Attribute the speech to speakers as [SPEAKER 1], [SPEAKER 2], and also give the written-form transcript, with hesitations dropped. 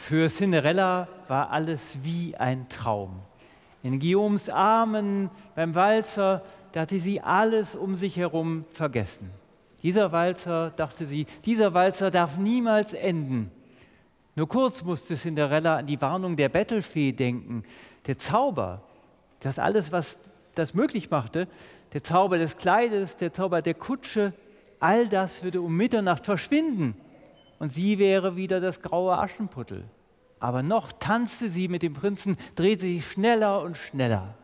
[SPEAKER 1] Für Cinderella war alles wie ein Traum. In Guillaumes Armen, beim Walzer, da hatte sie alles um sich herum vergessen. Dieser Walzer, dachte sie, dieser Walzer darf niemals enden. Nur kurz musste Cinderella an die Warnung der Bettelfee denken. Der Zauber, das alles, was das möglich machte, der Zauber des Kleides, der Zauber der Kutsche, all das würde um Mitternacht verschwinden. Und sie wäre wieder das graue Aschenputtel. Aber noch tanzte sie mit dem Prinzen, drehte sich schneller und schneller.